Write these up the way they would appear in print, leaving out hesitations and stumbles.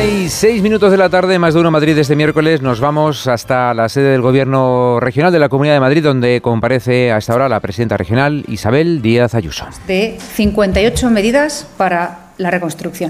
y 6 minutos de la tarde, más de uno Madrid este miércoles. Nos vamos hasta la sede del Gobierno regional de la Comunidad de Madrid, donde comparece a esta hora la presidenta regional, Isabel Díaz Ayuso. De 58 medidas para la reconstrucción.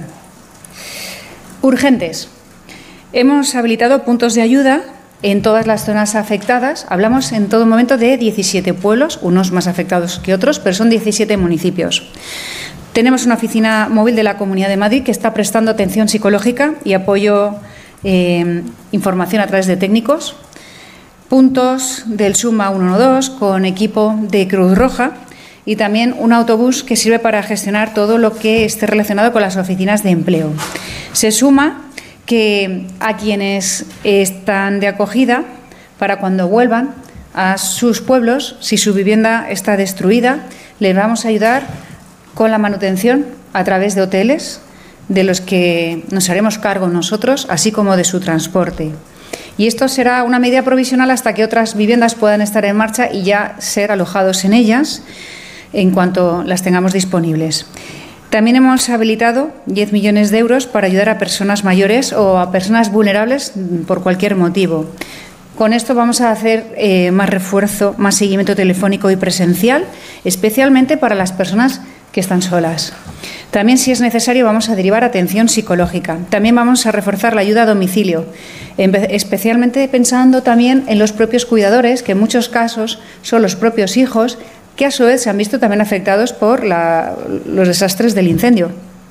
Urgentes. Hemos habilitado puntos de ayuda en todas las zonas afectadas. Hablamos en todo momento de 17 pueblos, unos más afectados que otros, pero son 17 municipios. Tenemos una oficina móvil de la Comunidad de Madrid que está prestando atención psicológica y apoyo, información a través de técnicos. Puntos del SUMA 112 con equipo de Cruz Roja y también un autobús que sirve para gestionar todo lo que esté relacionado con las oficinas de empleo. Se suma que a quienes están de acogida, para cuando vuelvan a sus pueblos, si su vivienda está destruida, les vamos a ayudar con la manutención a través de hoteles, de los que nos haremos cargo nosotros, así como de su transporte. Y esto será una medida provisional hasta que otras viviendas puedan estar en marcha y ya ser alojados en ellas en cuanto las tengamos disponibles. También hemos habilitado 10 millones de euros para ayudar a personas mayores o a personas vulnerables por cualquier motivo. Con esto vamos a hacer más refuerzo, más seguimiento telefónico y presencial, especialmente para las personas que están solas. También, si es necesario, vamos a derivar atención psicológica. También vamos a reforzar la ayuda a domicilio, especialmente pensando también en los propios cuidadores, que en muchos casos son los propios hijos, que a su vez se han visto también afectados por los desastres del incendio.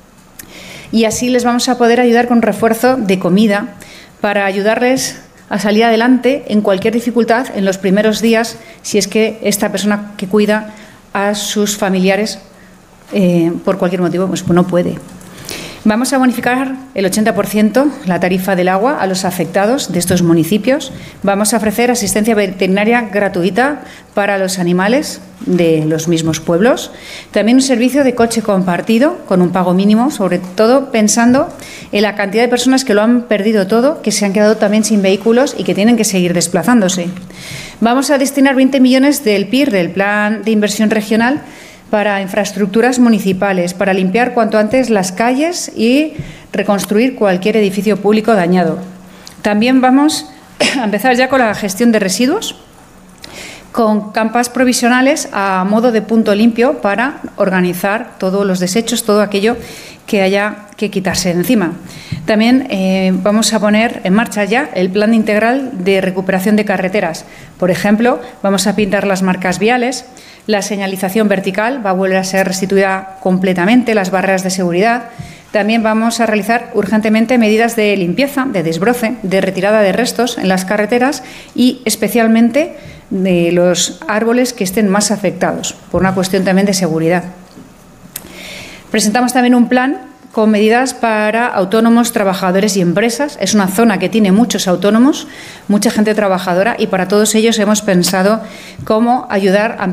Y así les vamos a poder ayudar con refuerzo de comida para ayudarles a salir adelante en cualquier dificultad en los primeros días, si es que esta persona que cuida a sus familiares por cualquier motivo pues no puede. Vamos a bonificar el 80% la tarifa del agua a los afectados de estos municipios. Vamos a ofrecer asistencia veterinaria gratuita para los animales de los mismos pueblos. También un servicio de coche compartido con un pago mínimo, sobre todo pensando en la cantidad de personas que lo han perdido todo, que se han quedado también sin vehículos y que tienen que seguir desplazándose. Vamos a destinar 20 millones del PIR, del Plan de Inversión Regional, para infraestructuras municipales, para limpiar cuanto antes las calles y reconstruir cualquier edificio público dañado. También vamos a empezar ya con la gestión de residuos, con campas provisionales a modo de punto limpio para organizar todos los desechos, todo aquello que haya que quitarse de encima. También vamos a poner en marcha ya el plan integral de recuperación de carreteras. Por ejemplo, vamos a pintar las marcas viales, la señalización vertical va a volver a ser restituida completamente, las barreras de seguridad. También vamos a realizar urgentemente medidas de limpieza, de desbroce, de retirada de restos en las carreteras y especialmente de los árboles que estén más afectados, por una cuestión también de seguridad. Presentamos también un plan con medidas para autónomos, trabajadores y empresas. Es una zona que tiene muchos autónomos, mucha gente trabajadora y para todos ellos hemos pensado cómo ayudar a